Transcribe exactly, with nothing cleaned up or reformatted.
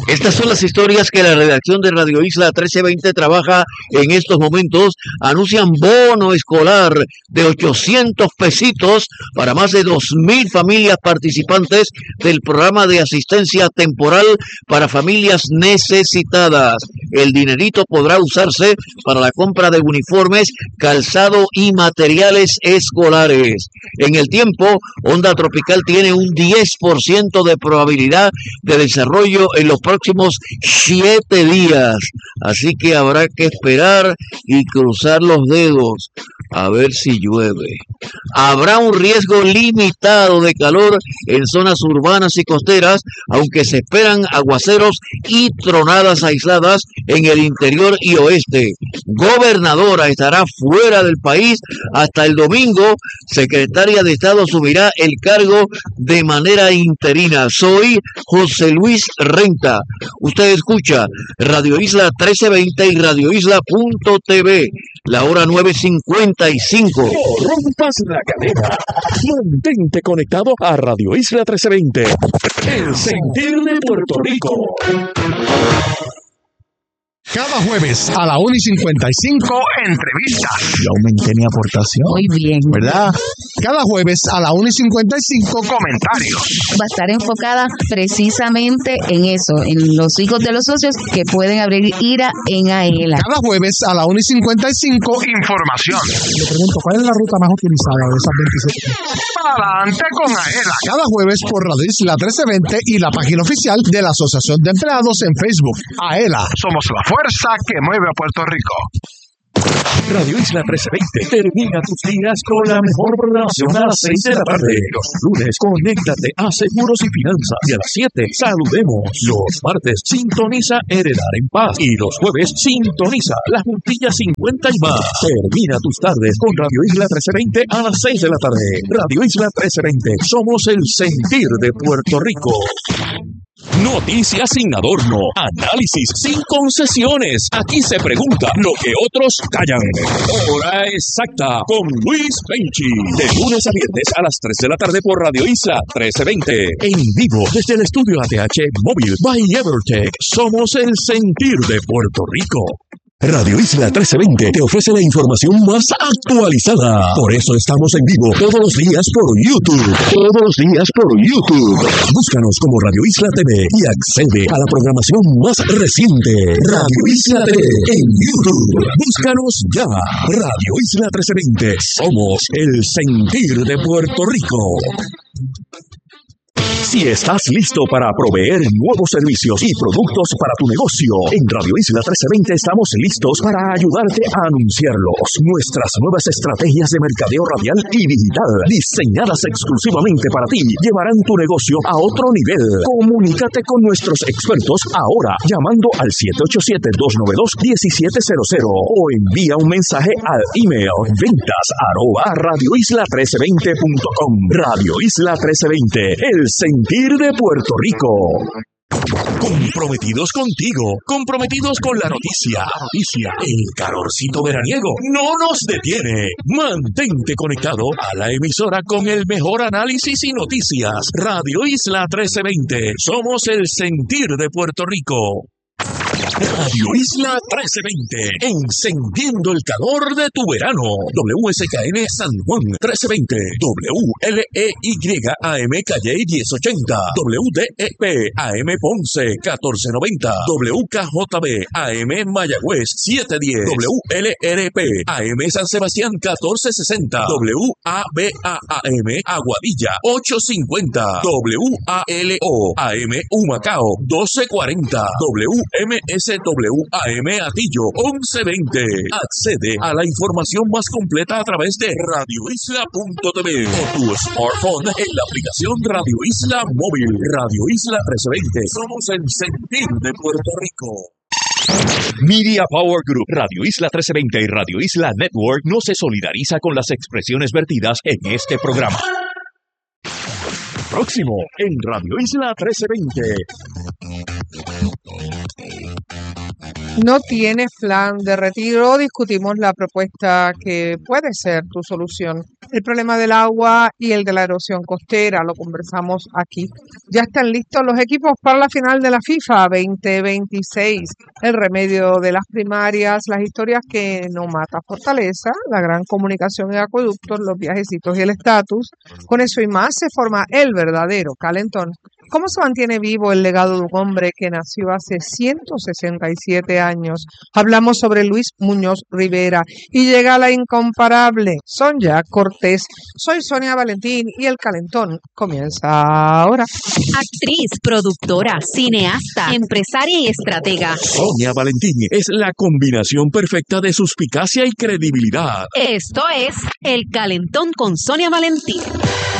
Estas son las historias que la redacción de Radio Isla trece veinte trabaja en estos momentos. Anuncian bono escolar de ochocientos pesitos para más de dos mil familias participantes del programa de asistencia temporal para familias necesitadas. El dinerito podrá usarse para la compra de uniformes, calzado y materiales escolares. En el tiempo, Onda Tropical tiene un diez por ciento de probabilidad de desarrollo en los próximos siete días. Así que habrá que esperar y cruzar los dedos a ver si llueve. Habrá un riesgo limitado de calor en zonas urbanas y costeras, aunque se esperan aguaceros y tronadas aisladas en el interior y oeste. Gobernadora estará fuera del país hasta el domingo. Secretaria de Estado asumirá el cargo de manera interina. Soy José Luis Renta. Usted escucha Radio Isla trece veinte y Radio Isla punto t v. La hora nueve cincuenta y cinco. No rompas la cadena. Mantente conectado a Radio Isla trece veinte. El sentir de Puerto Rico. Cada jueves a la una y cincuenta y cinco, entrevistas. Yo aumenté mi aportación. Muy bien. ¿Verdad? Cada jueves a la una y cincuenta y cinco, comentarios. Va a estar enfocada precisamente en eso, en los hijos de los socios que pueden abrir IRA en AELA. Cada jueves a la una y cincuenta y cinco, información. Le pregunto, ¿cuál es la ruta más utilizada de esas veintisiete? Adelante con AELA. Cada jueves por Radio Isla trece veinte y la página oficial de la Asociación de Empleados en Facebook. AELA. Somos la fuerza que mueve a Puerto Rico. Radio Isla trece veinte termina tus días con la mejor programación a las seis de la tarde. Los lunes, conéctate a Seguros y Finanzas. Y a las siete, saludemos. Los martes, sintoniza Heredar en Paz. Y los jueves, sintoniza La Juntilla cincuenta y más. Termina tus tardes con Radio Isla trece veinte a las seis de la tarde. Radio Isla trece veinte. Somos el sentir de Puerto Rico. Noticias sin adorno, análisis sin concesiones. Aquí se pregunta lo que otros callan. Hora exacta con Luis Penchi. De lunes a viernes a las tres de la tarde por Radio Isla trece veinte. En vivo desde el estudio A T H Móvil by Evertech. Somos el sentir de Puerto Rico. Radio Isla trece veinte te ofrece la información más actualizada. Por eso estamos en vivo todos los días por YouTube. Todos los días por YouTube. Búscanos como Radio Isla T V y accede a la programación más reciente. Radio Isla T V en YouTube. Búscanos ya. Radio Isla trece veinte. Somos el sentir de Puerto Rico. Si estás listo para proveer nuevos servicios y productos para tu negocio, en Radio Isla trece veinte estamos listos para ayudarte a anunciarlos. Nuestras nuevas estrategias de mercadeo radial y digital, diseñadas exclusivamente para ti, llevarán tu negocio a otro nivel. Comunícate con nuestros expertos ahora, llamando al siete ocho siete, dos nueve dos, uno siete cero cero o envía un mensaje al email ventas arroba radioisla trece veinte punto com. Radio Isla trece veinte, el sentir de Puerto Rico. Comprometidos contigo, comprometidos con la noticia, noticia, el calorcito veraniego no nos detiene. Mantente conectado a la emisora con el mejor análisis y noticias. Radio Isla trece veinte, somos el sentir de Puerto Rico. Radio Isla trece veinte, encendiendo el calor de tu verano. W S K N San Juan trece veinte, W L E Y A M Calle diez ochenta, W D E P A M Ponce catorce noventa, W K J B A M Mayagüez setecientos diez, W L R P A M San Sebastián catorce sesenta, W A B A A M Aguadilla ochocientos cincuenta, W A L O A M Humacao doce cuarenta, W M S W A M Atillo once veinte. Accede a la información más completa a través de radio isla punto t v o tu smartphone en la aplicación Radio Isla Móvil. Radio Isla trece veinte. Somos el sentir de Puerto Rico. Media Power Group, Radio Isla trece veinte y Radio Isla Network no se solidariza con las expresiones vertidas en este programa. Próximo en Radio Isla trece veinte. No tienes plan de retiro, discutimos la propuesta que puede ser tu solución. El problema del agua y el de la erosión costera, lo conversamos aquí. Ya están listos los equipos para la final de la FIFA veinte veintiséis. El remedio de las primarias, las historias que no mata fortaleza, la gran comunicación en acueductos, los viajecitos y el estatus. Con eso y más se forma el verdadero calentón. ¿Cómo se mantiene vivo el legado de un hombre que nació hace ciento sesenta y siete años? Hablamos sobre Luis Muñoz Rivera y llega la incomparable Sonia Cortés. Soy Sonia Valentín y el calentón comienza ahora. Actriz, productora, cineasta, empresaria y estratega. Sonia Valentín es la combinación perfecta de suspicacia y credibilidad. Esto es El Calentón con Sonia Valentín.